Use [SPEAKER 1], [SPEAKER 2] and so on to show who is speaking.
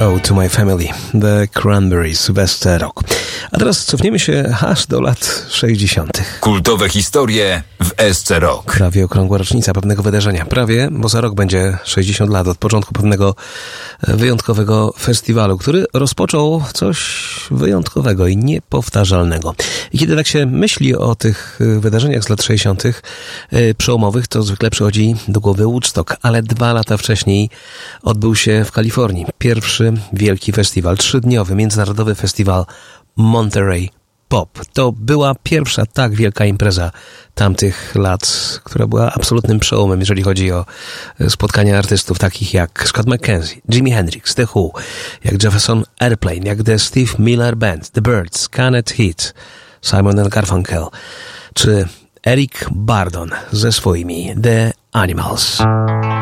[SPEAKER 1] Oh to My Family, The Cranberries w SC Rock. A teraz cofniemy się aż do lat 60.
[SPEAKER 2] Kultowe historie w SC Rock.
[SPEAKER 1] Prawie okrągła rocznica pewnego wydarzenia. Prawie, bo za rok będzie 60 lat od początku pewnego wyjątkowego festiwalu, który rozpoczął coś wyjątkowego i niepowtarzalnego. I kiedy tak się myśli o tych wydarzeniach z lat 60. przełomowych, to zwykle przychodzi do głowy Woodstock, ale 2 lata wcześniej odbył się w Kalifornii pierwszy wielki festiwal, 3-dniowy międzynarodowy festiwal Monterey Pop. To była pierwsza tak wielka impreza tamtych lat, która była absolutnym przełomem, jeżeli chodzi o spotkania artystów takich jak Scott McKenzie, Jimi Hendrix, The Who, jak Jefferson Airplane, jak The Steve Miller Band, The Byrds, Canet Heat, Simon & Garfunkel, czy Eric Burdon ze swoimi The Animals.